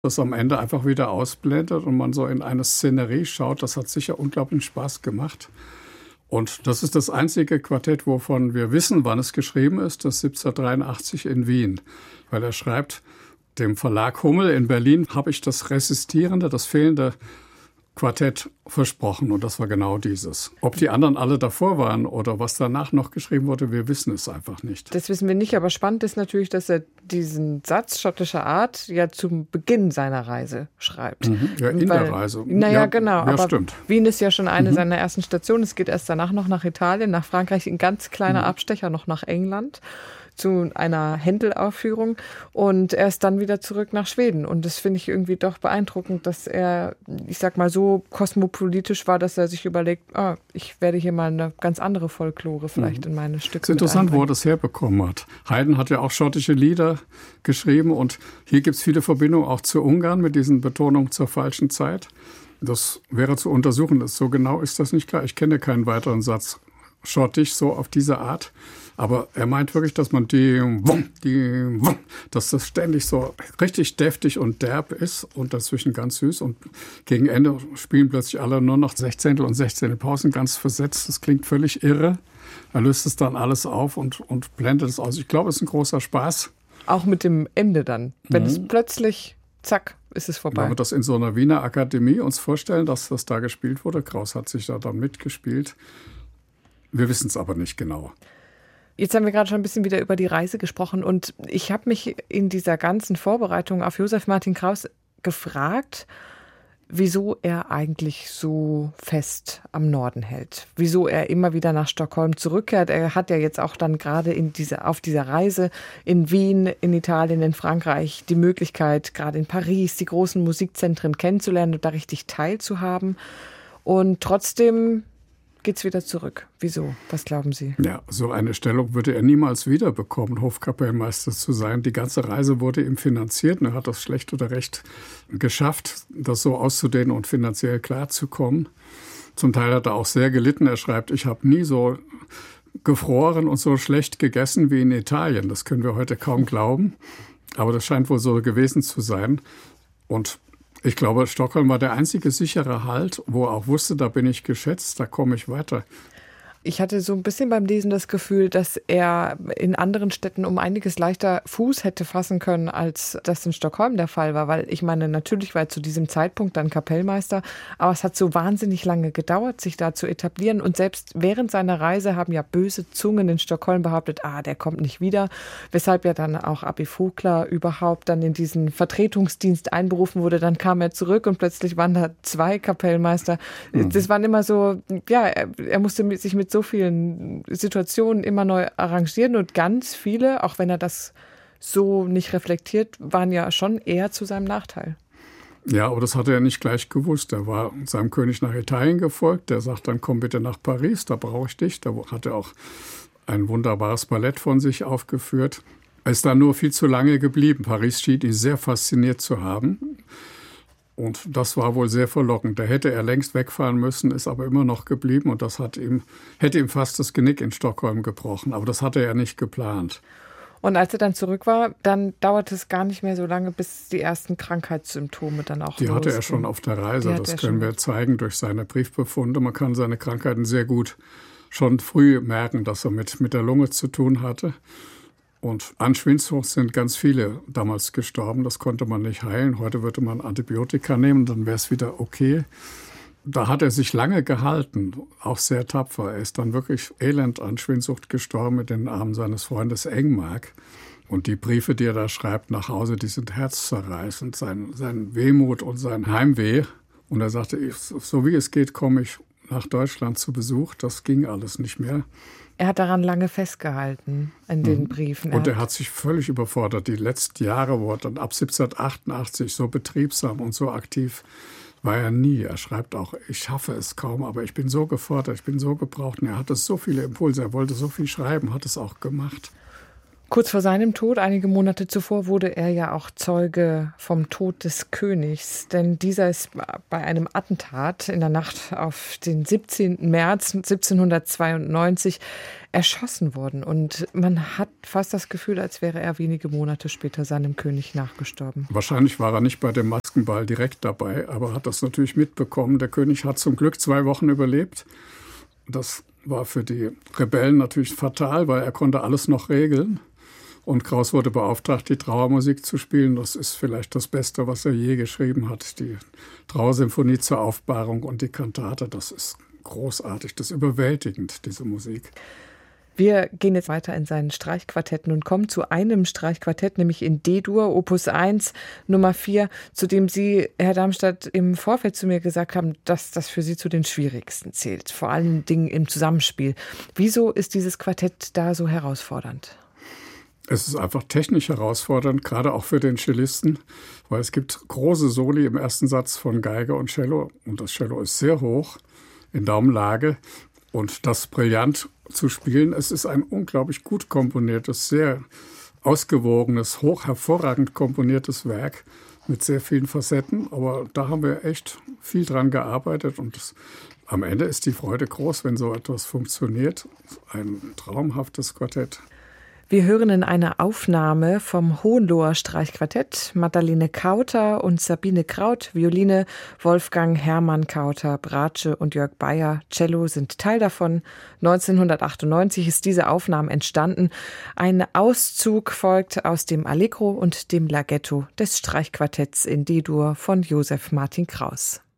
das am Ende einfach wieder ausblendet und man so in eine Szenerie schaut. Das hat sicher unglaublichen Spaß gemacht. Und das ist das einzige Quartett, wovon wir wissen, wann es geschrieben ist, das 1783 in Wien. Weil er schreibt, dem Verlag Hummel in Berlin habe ich das resistierende, das fehlende Quartett versprochen. Und das war genau dieses. Ob die anderen alle davor waren oder was danach noch geschrieben wurde, wir wissen es einfach nicht. Das wissen wir nicht, aber spannend ist natürlich, dass er diesen Satz schottischer Art ja zum Beginn seiner Reise schreibt. Ja, in der Reise. Naja, genau. Ja, aber stimmt. Wien ist ja schon eine seiner ersten Stationen. Es geht erst danach noch nach Italien, nach Frankreich, ein ganz kleiner Abstecher noch nach England zu einer Händel-Aufführung und erst dann wieder zurück nach Schweden. Und das finde ich irgendwie doch beeindruckend, dass er, ich sag mal, so kosmopolitisch war, dass er sich überlegt, ich werde hier mal eine ganz andere Folklore vielleicht in meine Stücke. Es ist interessant, wo er das herbekommen hat. Haydn hat ja auch schottische Lieder geschrieben und hier gibt es viele Verbindungen auch zu Ungarn mit diesen Betonungen zur falschen Zeit. Das wäre zu untersuchen. So genau ist das nicht klar. Ich kenne keinen weiteren Satz schottisch so auf diese Art. Aber er meint wirklich, dass man dass das ständig so richtig deftig und derb ist und dazwischen ganz süß. Und gegen Ende spielen plötzlich alle nur noch Sechzehntel und Sechzehntel Pausen, ganz versetzt. Das klingt völlig irre. Er löst es dann alles auf und blendet es aus. Ich glaube, es ist ein großer Spaß. Auch mit dem Ende dann. Wenn es plötzlich, zack, ist es vorbei. Wenn wir das in so einer Wiener Akademie uns vorstellen, dass das da gespielt wurde. Kraus hat sich da dann mitgespielt. Wir wissen es aber nicht genau. Jetzt haben wir gerade schon ein bisschen wieder über die Reise gesprochen und ich habe mich in dieser ganzen Vorbereitung auf Josef Martin Kraus gefragt, wieso er eigentlich so fest am Norden hält. Wieso er immer wieder nach Stockholm zurückkehrt. Er hat ja jetzt auch dann gerade auf dieser Reise in Wien, in Italien, in Frankreich die Möglichkeit, gerade in Paris, die großen Musikzentren kennenzulernen und da richtig teilzuhaben. Und trotzdem geht's wieder zurück. Wieso? Was glauben Sie? Ja, so eine Stellung würde er niemals wiederbekommen, Hofkapellmeister zu sein. Die ganze Reise wurde ihm finanziert und er hat das schlecht oder recht geschafft, das so auszudehnen und finanziell klarzukommen. Zum Teil hat er auch sehr gelitten. Er schreibt, ich habe nie so gefroren und so schlecht gegessen wie in Italien. Das können wir heute kaum glauben, aber das scheint wohl so gewesen zu sein. Und ich glaube, Stockholm war der einzige sichere Halt, wo er auch wusste, da bin ich geschätzt, da komme ich weiter. Ich hatte so ein bisschen beim Lesen das Gefühl, dass er in anderen Städten um einiges leichter Fuß hätte fassen können, als das in Stockholm der Fall war. Weil ich meine, natürlich war er zu diesem Zeitpunkt dann Kapellmeister, aber es hat so wahnsinnig lange gedauert, sich da zu etablieren. Und selbst während seiner Reise haben ja böse Zungen in Stockholm behauptet, der kommt nicht wieder. Weshalb ja dann auch Abi Vogler überhaupt dann in diesen Vertretungsdienst einberufen wurde. Dann kam er zurück und plötzlich waren da 2 Kapellmeister. Das waren immer so, ja, er musste sich mit so vielen Situationen immer neu arrangieren und ganz viele, auch wenn er das so nicht reflektiert, waren ja schon eher zu seinem Nachteil. Ja, aber das hat er nicht gleich gewusst. Er war seinem König nach Italien gefolgt. Der sagt dann, komm bitte nach Paris, da brauche ich dich. Da hat er auch ein wunderbares Ballett von sich aufgeführt. Er ist dann nur viel zu lange geblieben. Paris schien ihn sehr fasziniert zu haben. Und das war wohl sehr verlockend. Da hätte er längst wegfahren müssen, ist aber immer noch geblieben. Und das hätte ihm fast das Genick in Stockholm gebrochen. Aber das hatte er nicht geplant. Und als er dann zurück war, dann dauerte es gar nicht mehr so lange, bis die ersten Krankheitssymptome dann auch Die hatte er schon auf der Reise. Das können wir zeigen durch seine Briefbefunde. Man kann seine Krankheiten sehr gut schon früh merken, dass er mit der Lunge zu tun hatte. Und an Schwindsucht sind ganz viele damals gestorben. Das konnte man nicht heilen. Heute würde man Antibiotika nehmen, dann wäre es wieder okay. Da hat er sich lange gehalten, auch sehr tapfer. Er ist dann wirklich elend an Schwindsucht gestorben mit den Armen seines Freundes Engmark. Und die Briefe, die er da schreibt nach Hause, die sind herzzerreißend. Sein Wehmut und sein Heimweh. Und er sagte, so wie es geht, komme ich nach Deutschland zu Besuch. Das ging alles nicht mehr. Er hat daran lange festgehalten in den Briefen. Und er hat sich völlig überfordert. Die letzten Jahre, wo er dann ab 1788 so betriebsam und so aktiv war er nie. Er schreibt auch, ich schaffe es kaum, aber ich bin so gefordert, ich bin so gebraucht. Und er hatte so viele Impulse, er wollte so viel schreiben, hat es auch gemacht. Kurz vor seinem Tod, einige Monate zuvor, wurde er ja auch Zeuge vom Tod des Königs. Denn dieser ist bei einem Attentat in der Nacht auf den 17. März 1792 erschossen worden. Und man hat fast das Gefühl, als wäre er wenige Monate später seinem König nachgestorben. Wahrscheinlich war er nicht bei dem Maskenball direkt dabei, aber hat das natürlich mitbekommen. Der König hat zum Glück 2 Wochen überlebt. Das war für die Rebellen natürlich fatal, weil er konnte alles noch regeln. Und Krauss wurde beauftragt, die Trauermusik zu spielen. Das ist vielleicht das Beste, was er je geschrieben hat. Die Trauersymphonie zur Aufbahrung und die Kantate, das ist großartig, das ist überwältigend, diese Musik. Wir gehen jetzt weiter in seinen Streichquartetten und kommen zu einem Streichquartett, nämlich in D-Dur, Opus 1, Nummer 4, zu dem Sie, Herr Darmstadt, im Vorfeld zu mir gesagt haben, dass das für Sie zu den schwierigsten zählt, vor allen Dingen im Zusammenspiel. Wieso ist dieses Quartett da so herausfordernd? Es ist einfach technisch herausfordernd, gerade auch für den Cellisten, weil es gibt große Soli im ersten Satz von Geige und Cello und das Cello ist sehr hoch in Daumenlage und das brillant zu spielen. Es ist ein unglaublich gut komponiertes, sehr ausgewogenes, hervorragend komponiertes Werk mit sehr vielen Facetten, aber da haben wir echt viel dran gearbeitet und am Ende ist die Freude groß, wenn so etwas funktioniert. Ein traumhaftes Quartett. Wir hören in einer Aufnahme vom Hohenloher Streichquartett Magdalene Kauter und Sabine Kraut, Violine, Wolfgang Hermann Kauter, Bratsche und Jörg Bayer, Cello sind Teil davon. 1998 ist diese Aufnahme entstanden. Ein Auszug folgt aus dem Allegro und dem Larghetto des Streichquartetts in D-Dur von Josef Martin Krauss.